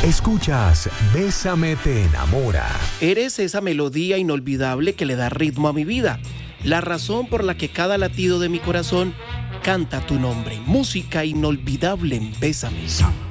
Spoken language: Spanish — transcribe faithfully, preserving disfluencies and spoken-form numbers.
Escuchas Bésame te enamora. Eres esa melodía inolvidable que le da ritmo a mi vida. La razón por la que cada latido de mi corazón canta tu nombre. Música inolvidable en Bésame.